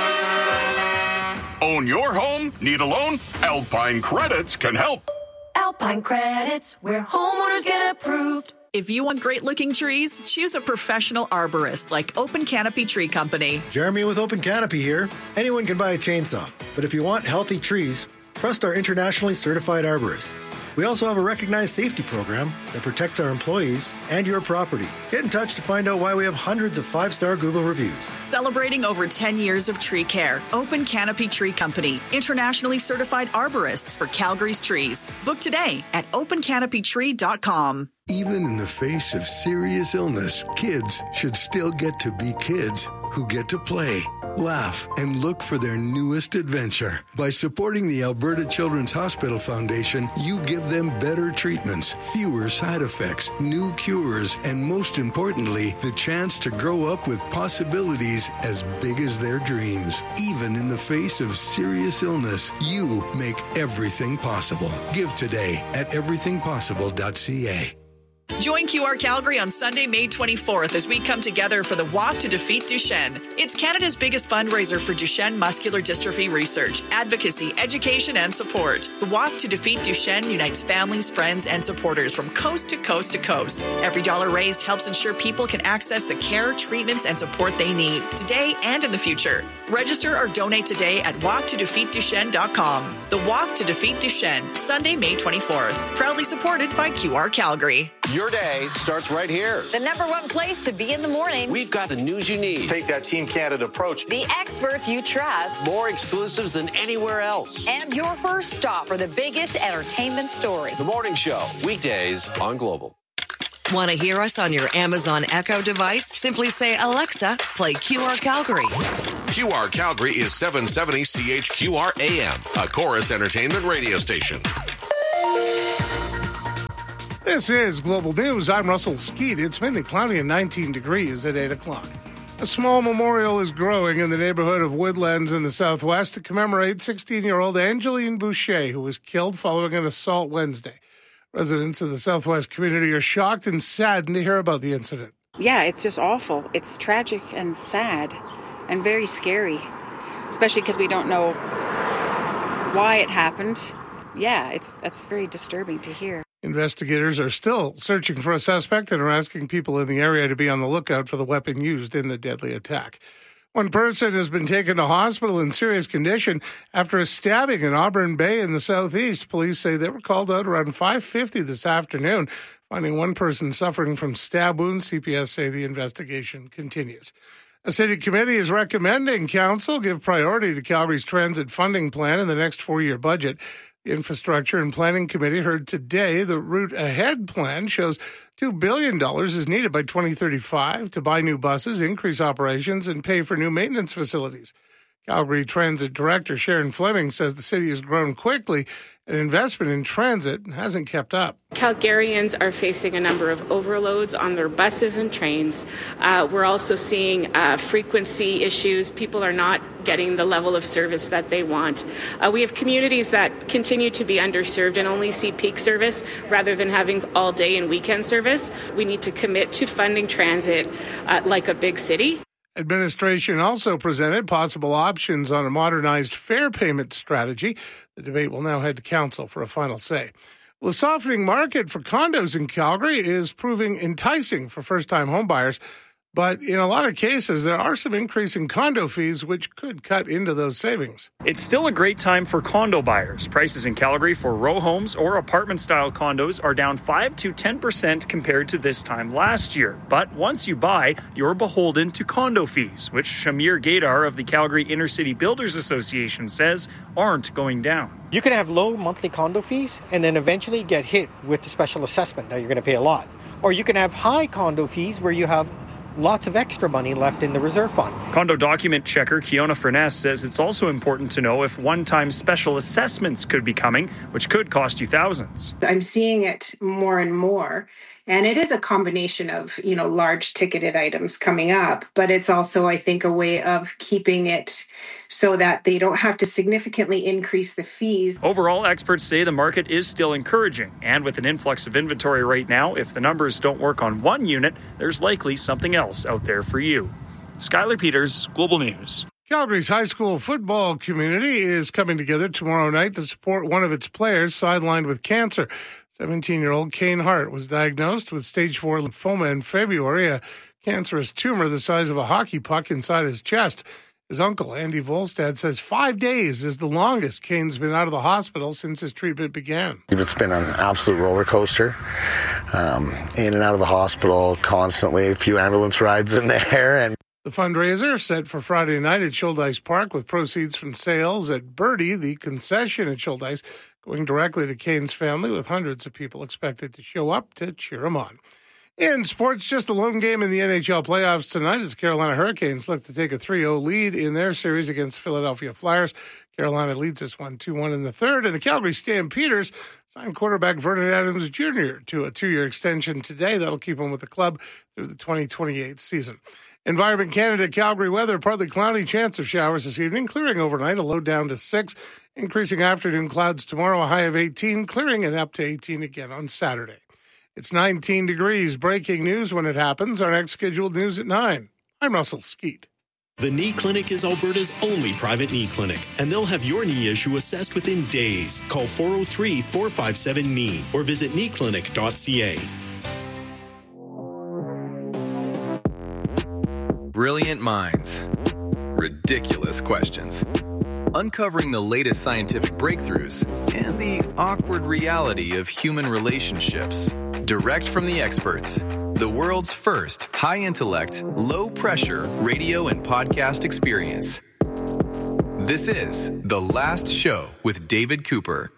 Own your home? Need a loan? Alpine Credits can help. Alpine Credits, where homeowners get approved. If you want great-looking trees, choose a professional arborist like Open Canopy Tree Company. Jeremy with Open Canopy here. Anyone can buy a chainsaw, but if you want healthy trees, trust our internationally certified arborists. We also have a recognized safety program that protects our employees and your property. Get in touch to find out why we have hundreds of 5-star Google reviews. Celebrating over 10 years of tree care, Open Canopy Tree Company, internationally certified arborists for Calgary's trees. Book today at opencanopytree.com. Even in the face of serious illness, kids should still get to be kids who get to play, laugh, and look for their newest adventure. By supporting the Alberta Children's Hospital Foundation, you give them better treatments, fewer side effects, new cures, and most importantly, the chance to grow up with possibilities as big as their dreams. Even in the face of serious illness, you make everything possible. Give today at everythingpossible.ca. Join QR Calgary on Sunday, May 24th as we come together for the Walk to Defeat Duchenne. It's Canada's biggest fundraiser for Duchenne muscular dystrophy research, advocacy, education, and support. The Walk to Defeat Duchenne unites families, friends, and supporters from coast to coast to coast. Every dollar raised helps ensure people can access the care, treatments, and support they need today and in the future. Register or donate today at walktodefeatduchenne.com. The Walk to Defeat Duchenne, Sunday, May 24th. Proudly supported by QR Calgary. Your day starts right here. The number one place to be in the morning. We've got the news you need. Take that Team Canada approach. The experts you trust. More exclusives than anywhere else. And your first stop for the biggest entertainment stories. The Morning Show, weekdays on Global. Want to hear us on your Amazon Echo device? Simply say, Alexa, play QR Calgary. QR Calgary is 770 CHQR AM, a Chorus Entertainment radio station. This is Global News. I'm Russell Skeet. It's mainly cloudy and 19 degrees at 8 o'clock. A small memorial is growing in the neighborhood of Woodlands in the southwest to commemorate 16-year-old Angeline Boucher, who was killed following an assault Wednesday. Residents of the southwest community are shocked and saddened to hear about the incident. Yeah, it's just awful. It's tragic and sad and very scary, especially because we don't know why it happened. Yeah, it's very disturbing to hear. Investigators are still searching for a suspect and are asking people in the area to be on the lookout for the weapon used in the deadly attack. One person has been taken to hospital in serious condition after a stabbing in Auburn Bay in the southeast. Police say they were called out around 5:50 this afternoon, finding one person suffering from stab wounds. CPS say the investigation continues. A city committee is recommending council give priority to Calgary's transit funding plan in the next 4-year budget. The Infrastructure and Planning Committee heard today the Route Ahead plan shows $2 billion is needed by 2035 to buy new buses, increase operations, and pay for new maintenance facilities. Calgary Transit Director Sharon Fleming says the city has grown quickly and investment in transit hasn't kept up. Calgarians are facing a number of overloads on their buses and trains. We're also seeing frequency issues. People are not getting the level of service that they want. We have communities that continue to be underserved and only see peak service rather than having all day and weekend service. We need to commit to funding transit like a big city. Administration also presented possible options on a modernized fare payment strategy. The debate will now head to council for a final say. The softening market for condos in Calgary is proving enticing for first-time homebuyers, but in a lot of cases, there are some increasing condo fees which could cut into those savings. It's still a great time for condo buyers. Prices in Calgary for row homes or apartment-style condos are down 5 to 10% compared to this time last year. But once you buy, you're beholden to condo fees, which Shamir Gaydar of the Calgary Inner City Builders Association says aren't going down. You can have low monthly condo fees and then eventually get hit with the special assessment that you're going to pay a lot. Or you can have high condo fees where you have lots of extra money left in the reserve fund. Condo document checker Kiona Furness says it's also important to know if one-time special assessments could be coming, which could cost you thousands. I'm seeing it more and more. And it is a combination of, large ticketed items coming up, but it's also, I think, a way of keeping it so that they don't have to significantly increase the fees. Overall, experts say the market is still encouraging. And with an influx of inventory right now, if the numbers don't work on one unit, there's likely something else out there for you. Skylar Peters, Global News. Calgary's high school football community is coming together tomorrow night to support one of its players sidelined with cancer. 17-year-old Kane Hart was diagnosed with stage 4 lymphoma in February, a cancerous tumor the size of a hockey puck inside his chest. His uncle, Andy Volstad, says 5 days is the longest Kane's been out of the hospital since his treatment began. It's been an absolute roller coaster. In and out of the hospital constantly, a few ambulance rides in there. And the fundraiser set for Friday night at Shouldice Park with proceeds from sales at Birdie, the concession at Shouldice, going directly to Kane's family with hundreds of people expected to show up to cheer him on. In sports, just a lone game in the NHL playoffs tonight as Carolina Hurricanes look to take a 3-0 lead in their series against Philadelphia Flyers. Carolina leads this one 2-1 in the third, and the Calgary Stampeders signed quarterback Vernon Adams Jr. to a 2-year extension today. That'll keep him with the club through the 2028 season. Environment Canada, Calgary weather, partly cloudy, chance of showers this evening, clearing overnight, a low down to 6, increasing afternoon clouds tomorrow, a high of 18, clearing and up to 18 again on Saturday. It's 19 degrees. Breaking news when it happens. Our next scheduled news at 9. I'm Russell Skeet. The Knee Clinic is Alberta's only private knee clinic, and they'll have your knee issue assessed within days. Call 403-457-KNEE or visit kneeclinic.ca. Brilliant minds. Ridiculous questions. Uncovering the latest scientific breakthroughs and the awkward reality of human relationships. Direct from the experts. The world's first high-intellect, low-pressure radio and podcast experience. This is The Last Show with David Cooper.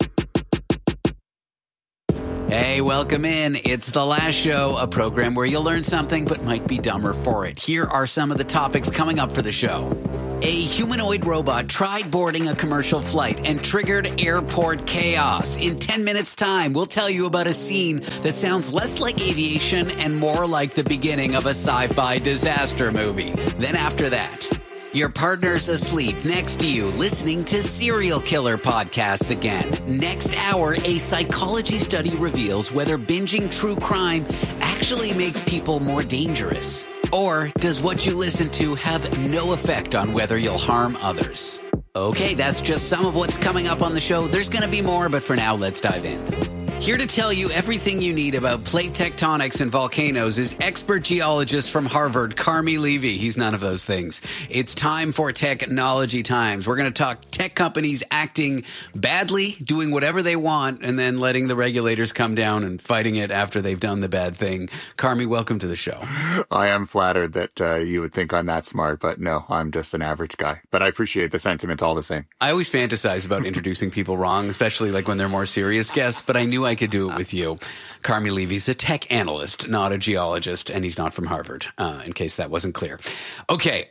Hey, welcome in. It's The Last Show, a program where you'll learn something but might be dumber for it. Here are some of the topics coming up for the show. A humanoid robot tried boarding a commercial flight and triggered airport chaos. In 10 minutes' time, we'll tell you about a scene that sounds less like aviation and more like the beginning of a sci-fi disaster movie. Then after that, your partner's asleep next to you listening to serial killer podcasts again. Next hour, a psychology study reveals whether binging true crime actually makes people more dangerous. Or does what you listen to have no effect on whether you'll harm others? Okay, that's just some of what's coming up on the show. There's going to be more, but for now, let's dive in. Here to tell you everything you need about plate tectonics and volcanoes is expert geologist from Harvard, Carmi Levy. He's none of those things. It's time for Technology Times. We're going to talk tech companies acting badly, doing whatever they want, and then letting the regulators come down and fighting it after they've done the bad thing. Carmi, welcome to the show. I am flattered that you would think I'm that smart, but no, I'm just an average guy. But I appreciate the sentiment all the same. I always fantasize about introducing people wrong, especially like when they're more serious guests, but I knew I could do it with you. Carmi Levy's a tech analyst, not a geologist, and he's not from Harvard, in case that wasn't clear. Okay,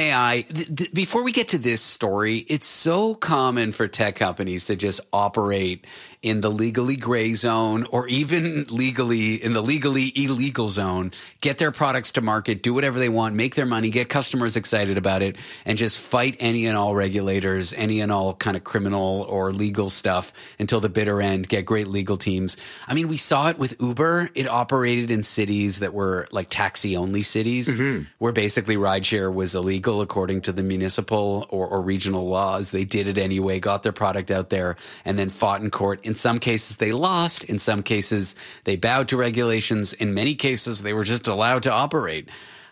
OpenAI. Before we get to this story, it's so common for tech companies to just operate in the legally gray zone or even legally in the legally illegal zone, get their products to market, do whatever they want, make their money, get customers excited about it, and just fight any and all regulators, any and all kind of criminal or legal stuff until the bitter end, get great legal teams. I mean, we saw it with Uber. It operated in cities that were like taxi-only cities, where basically rideshare was illegal according to the municipal or regional laws. They did it anyway, got their product out there, and then fought in court. In some cases, they lost. In some cases, they bowed to regulations. In many cases, they were just allowed to operate.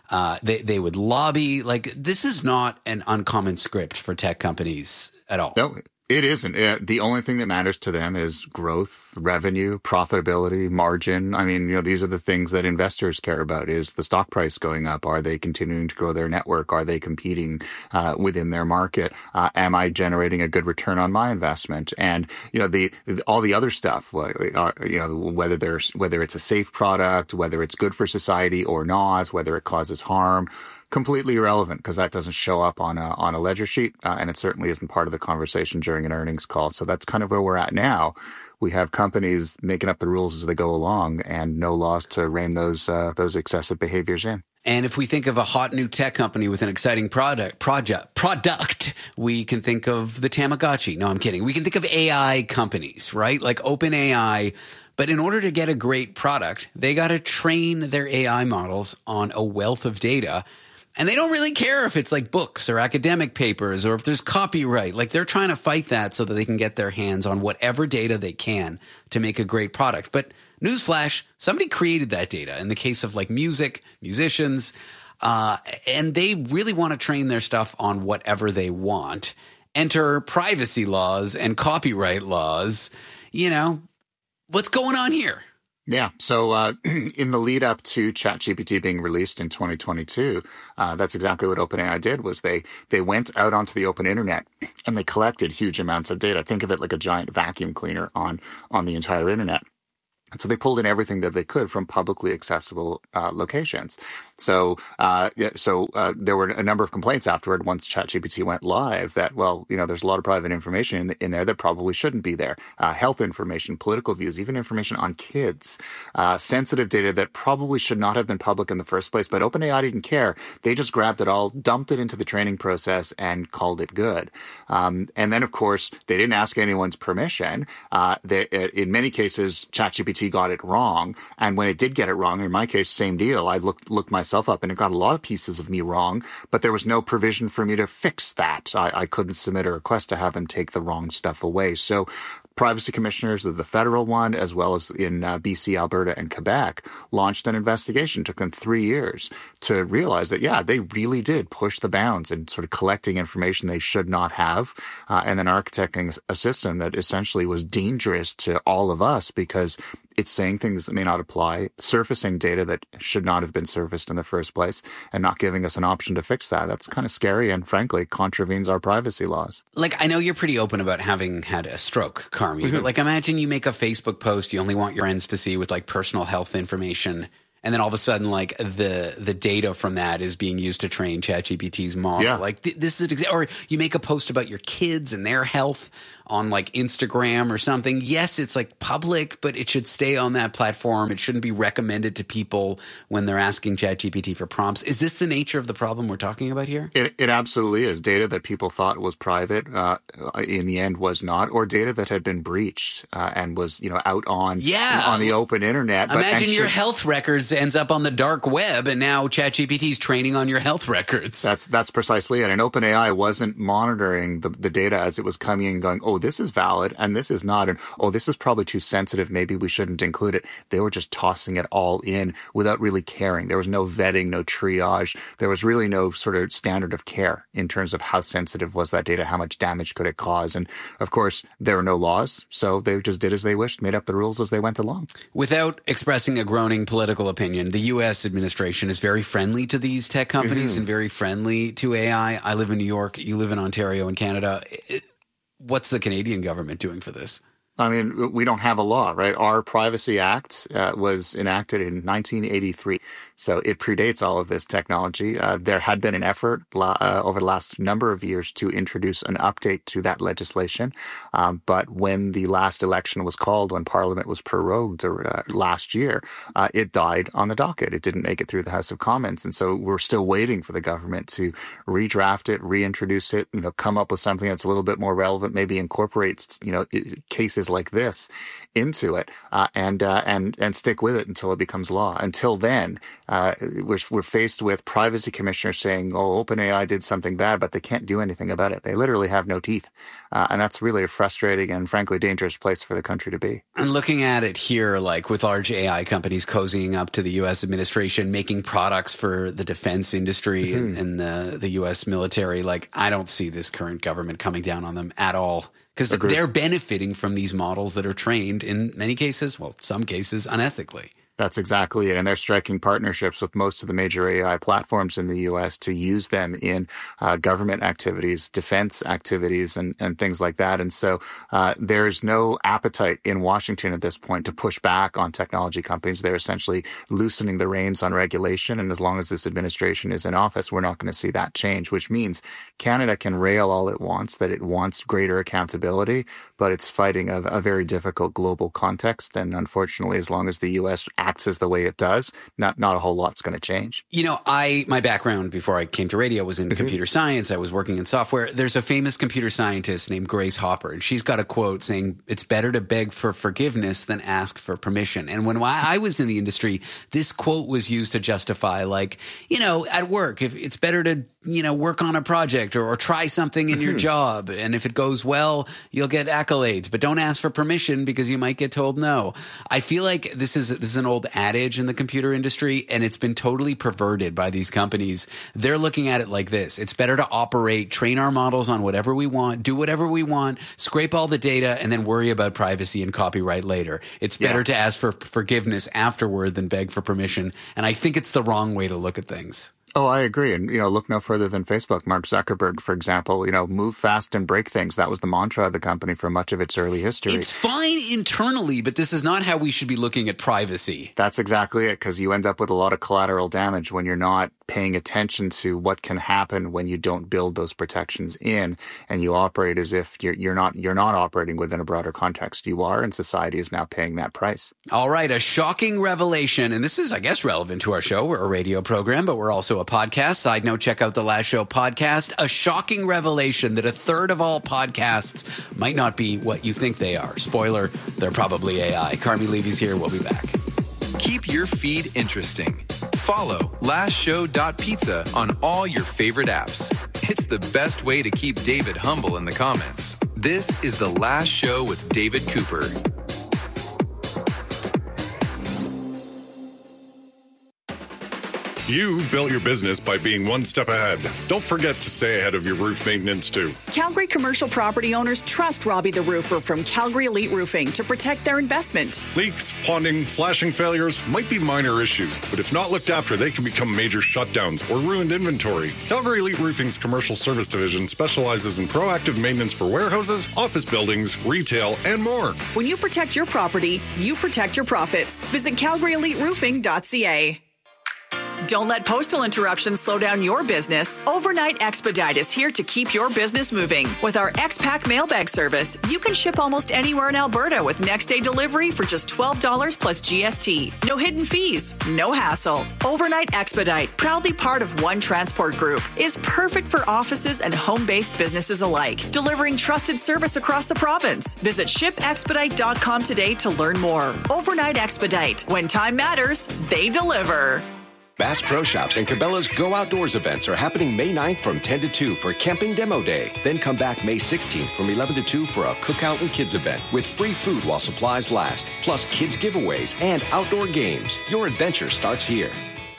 They would lobby. Like, this is not an uncommon script for tech companies at all. No, it isn't. The only thing that matters to them is growth, revenue, profitability, margin. I mean, these are the things that investors care about. Is the stock price going up? Are they continuing to grow their network? Are they competing within their market? Am I generating a good return on my investment? And, all the other stuff, whether it's a safe product, whether it's good for society or not, whether it causes harm, completely irrelevant because that doesn't show up on a ledger sheet, and it certainly isn't part of the conversation during an earnings call. So that's kind of where we're at now. We have companies making up the rules as they go along, and no laws to rein those excessive behaviors in. And if we think of a hot new tech company with an exciting product, we can think of the Tamagotchi. No, I'm kidding. We can think of AI companies, right? Like OpenAI. But in order to get a great product, they got to train their AI models on a wealth of data. And they don't really care if it's like books or academic papers or if there's copyright. Like, they're trying to fight that so that they can get their hands on whatever data they can to make a great product. But newsflash, somebody created that data in the case of like music, musicians, and they really want to train their stuff on whatever they want. Enter privacy laws and copyright laws. What's going on here? Yeah. So in the lead up to ChatGPT being released in 2022, that's exactly what OpenAI did. Was they went out onto the open internet and they collected huge amounts of data. Think of it like a giant vacuum cleaner on the entire internet. And so they pulled in everything that they could from publicly accessible locations. So there were a number of complaints afterward once ChatGPT went live that, there's a lot of private information in there that probably shouldn't be there. Health information, political views, even information on kids, sensitive data that probably should not have been public in the first place. But OpenAI didn't care. They just grabbed it all, dumped it into the training process, and called it good. And then, of course, they didn't ask anyone's permission. In many cases, ChatGPT ChatGPT got it wrong. And when it did get it wrong, in my case, same deal. I looked myself up and it got a lot of pieces of me wrong, but there was no provision for me to fix that. I couldn't submit a request to have them take the wrong stuff away. So privacy commissioners of the federal one, as well as in BC, Alberta, and Quebec, launched an investigation. It took them 3 years to realize that, yeah, they really did push the bounds and sort of collecting information they should not have, and then architecting a system that essentially was dangerous to all of us because it's saying things that may not apply, surfacing data that should not have been surfaced in the first place, and not giving us an option to fix that. That's kind of scary and, frankly, contravenes our privacy laws. Like, I know you're pretty open about having had a stroke, Carmi, but like, imagine you make a Facebook post you only want your friends to see with like personal health information, and then all of a sudden, like, the data from that is being used to train ChatGPT's model. Yeah. Like, this is or you make a post about your kids and their health on like Instagram or something. Yes, it's like public, but it should stay on that platform. It shouldn't be recommended to people when they're asking ChatGPT for prompts. Is this the nature of the problem we're talking about here? It absolutely is. Data that people thought was private in the end was not, or data that had been breached and was, out on the open internet. Imagine your health records ends up on the dark web, and now ChatGPT is training on your health records. That's precisely it. And OpenAI wasn't monitoring the data as it was coming in, going, oh, this is valid and this is not, and oh, this is probably too sensitive, maybe we shouldn't include it. They were just tossing it all in without really caring. There was no vetting, no triage. There was really no sort of standard of care in terms of how sensitive was that data, how much damage could it cause. And of course, there were no laws, so they just did as they wished, made up the rules as they went along. Without expressing a groaning political opinion, the U.S. administration is very friendly to these tech companies and very friendly to AI. I live in New York. You live in Ontario in Canada. What's the Canadian government doing for this? I mean, we don't have a law, right? Our Privacy Act was enacted in 1983, so it predates all of this technology. There had been an effort over the last number of years to introduce an update to that legislation, but when the last election was called, when Parliament was prorogued last year, it died on the docket. It didn't make it through the House of Commons, and so we're still waiting for the government to redraft it, reintroduce it, come up with something that's a little bit more relevant, maybe incorporates, cases like this into it, and stick with it until it becomes law. Until then, we're faced with privacy commissioners saying, "Oh, OpenAI did something bad," but they can't do anything about it. They literally have no teeth, and that's really a frustrating and frankly dangerous place for the country to be. And looking at it here, like with large AI companies cozying up to the U.S. administration, making products for the defense industry and the U.S. military, like I don't see this current government coming down on them at all. Because they're benefiting from these models that are trained in many cases, well, some cases, unethically. That's exactly it. And they're striking partnerships with most of the major AI platforms in the U.S. to use them in government activities, defense activities, and things like that. And so there's no appetite in Washington at this point to push back on technology companies. They're essentially loosening the reins on regulation. And as long as this administration is in office, we're not going to see that change, which means Canada can rail all it wants, that it wants greater accountability, but it's fighting a very difficult global context. And unfortunately, as long as the U.S. acts as the way it does, not a whole lot's going to change. My background before I came to radio was in computer science. I was working in software. There's a famous computer scientist named Grace Hopper, and she's got a quote saying, "It's better to beg for forgiveness than ask for permission." And when I was in the industry, this quote was used to justify, at work, if it's better to, work on a project or try something in your job. And if it goes well, you'll get accolades, but don't ask for permission because you might get told no. I feel like this is an old adage in the computer industry, and it's been totally perverted by these companies. They're looking at it like this. It's better to train our models on whatever we want, do whatever we want, scrape all the data, and then worry about privacy and copyright later. It's better to ask for forgiveness afterward than beg for permission. And I think it's the wrong way to look at things. Oh, I agree. And, look no further than Facebook. Mark Zuckerberg, for example, move fast and break things. That was the mantra of the company for much of its early history. It's fine internally, but this is not how we should be looking at privacy. That's exactly it, because you end up with a lot of collateral damage when you're not paying attention to what can happen when you don't build those protections in, and you operate as if you're not operating within a broader context. You are, and society is now paying that price. All right, a shocking revelation, and this is, I guess, relevant to our show. We're a radio program, but we're also a podcast. Side note, check out the Last Show podcast. A shocking revelation that a third of all podcasts might not be what you think they are. Spoiler, they're probably AI. Carmi Levy's here. We'll be back. Keep your feed interesting. Follow lastshow.pizza on all your favorite apps. It's the best way to keep David humble in the comments. This is The Last Show with David Cooper. You built your business by being one step ahead. Don't forget to stay ahead of your roof maintenance, too. Calgary commercial property owners trust Robbie the Roofer from Calgary Elite Roofing to protect their investment. Leaks, ponding, flashing failures might be minor issues, but if not looked after, they can become major shutdowns or ruined inventory. Calgary Elite Roofing's commercial service division specializes in proactive maintenance for warehouses, office buildings, retail, and more. When you protect your property, you protect your profits. Visit calgaryeliteroofing.ca. Don't let postal interruptions slow down your business. Overnight Expedite is here to keep your business moving. With our X-Pack mailbag service, you can ship almost anywhere in Alberta with next-day delivery for just $12 plus GST. No hidden fees, no hassle. Overnight Expedite, proudly part of One Transport Group, is perfect for offices and home-based businesses alike, delivering trusted service across the province. Visit shipexpedite.com today to learn more. Overnight Expedite. When time matters, they deliver. Bass Pro Shops and Cabela's Go Outdoors events are happening May 9th from 10 to 2 for Camping Demo Day. Then come back May 16th from 11 to 2 for a cookout and kids event with free food while supplies last, plus kids giveaways and outdoor games. Your adventure starts here.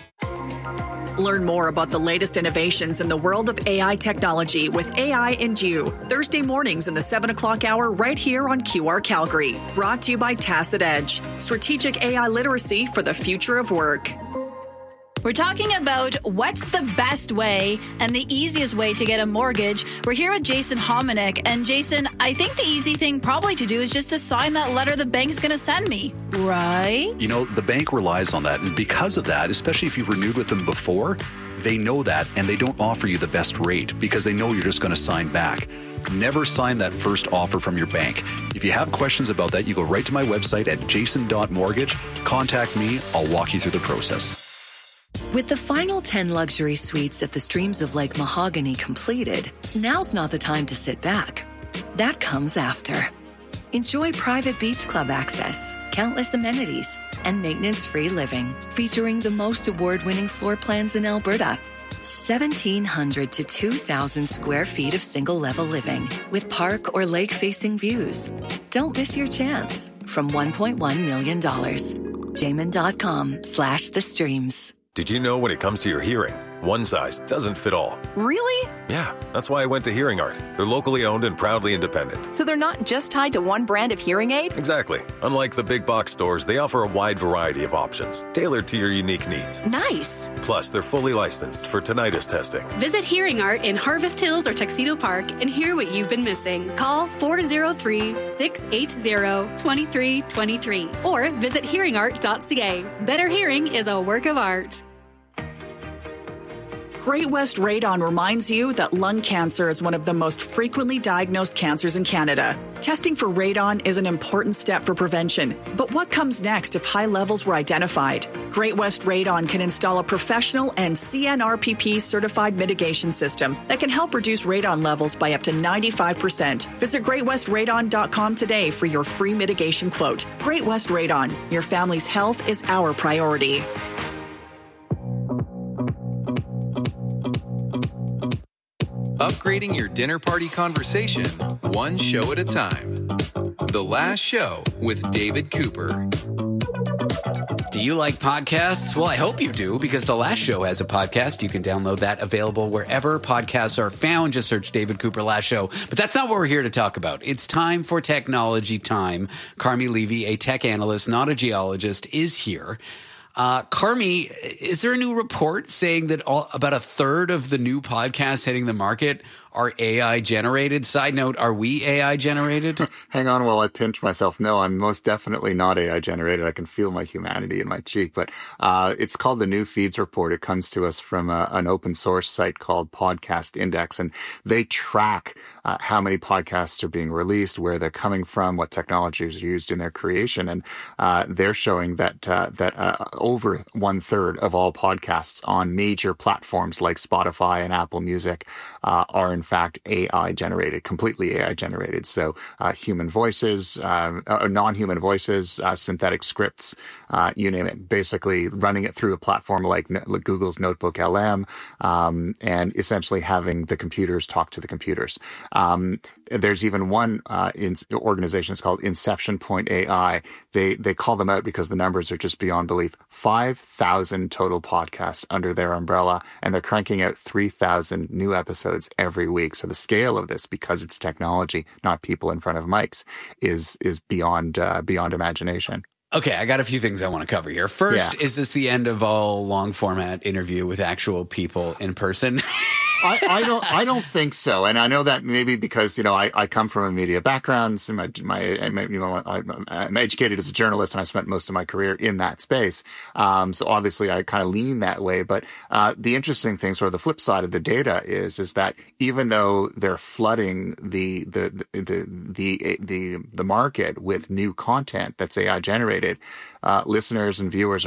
Learn more about the latest innovations in the world of AI technology with AI and You, Thursday mornings in the 7 o'clock hour right here on QR Calgary. Brought to you by Tacit Edge, strategic AI literacy for the future of work. We're talking about what's the best way and the easiest way to get a mortgage. We're here with Jason Hominick. And Jason, I think the easy thing probably to do is just to sign that letter the bank's going to send me, right? You know, the bank relies on that. And because of that, especially if you've renewed with them before, they know that and they don't offer you the best rate because they know you're just going to sign back. Never sign that first offer from your bank. If you have questions about that, you go right to my website at jason.mortgage. Contact me. I'll walk you through the process. With the final 10 luxury suites at the Streams of Lake Mahogany completed, now's not the time to sit back. That comes after. Enjoy private beach club access, countless amenities, and maintenance-free living, featuring the most award-winning floor plans in Alberta. 1,700 to 2,000 square feet of single-level living with park or lake-facing views. Don't miss your chance. From $1.1 million. Jamin.com/the streams. Did you know when it comes to your hearing, one size doesn't fit all? Really? Yeah, that's why I went to Hearing Art. They're locally owned and proudly independent. So they're not just tied to one brand of hearing aid? Exactly. Unlike the big box stores, they offer a wide variety of options, tailored to your unique needs. Nice. Plus, they're fully licensed for tinnitus testing. Visit Hearing Art in Harvest Hills or Tuxedo Park and hear what you've been missing. Call 403-680-2323 or visit hearingart.ca. Better hearing is a work of art. Great West Radon reminds you that lung cancer is one of the most frequently diagnosed cancers in Canada. Testing for radon is an important step for prevention. But what comes next if high levels were identified? Great West Radon can install a professional and CNRPP certified mitigation system that can help reduce radon levels by up to 95%. Visit greatwestradon.com today for your free mitigation quote. Great West Radon. Your family's health is our priority. Upgrading your dinner party conversation, one show at a time. The Last Show with David Cooper. Do you like podcasts? Well, I hope you do, because The Last Show has a podcast. You can download that, available wherever podcasts are found. Just search David Cooper Last Show. But that's not what we're here to talk about. It's time for technology time. Carmi Levy, a tech analyst, not a geologist, is here. Carmi, is there a new report saying that about a third of the new podcasts hitting the market are AI generated. Side note, are we AI generated? Hang on while I pinch myself. No, I'm most definitely not AI generated. I can feel my humanity in my cheek. But it's called the New Feeds Report. It comes to us from an open source site called Podcast Index. And they track how many podcasts are being released, where they're coming from, what technologies are used in their creation. And they're showing that over 1/3 of all podcasts on major platforms like Spotify and Apple Music are in fact AI generated, completely AI generated. So human voices, non-human voices, synthetic scripts, you name it, basically running it through a platform like Google's Notebook LM, and essentially having the computers talk to the computers. There's even one organization, it's called Inception Point AI. They call them out because the numbers are just beyond belief. 5,000 total podcasts under their umbrella, and they're cranking out 3,000 new episodes every week. So the scale of this, because it's technology, not people in front of mics, is beyond imagination. Okay, I got a few things I want to cover here. First, is this the end of all long format interview with actual people in person? I don't think so, and I know that maybe because I come from a media background. So I'm educated as a journalist, and I spent most of my career in that space. So obviously, I kind of lean that way. But the interesting thing, sort of the flip side of the data, is that even though they're flooding the market with new content that's AI generated, listeners and viewers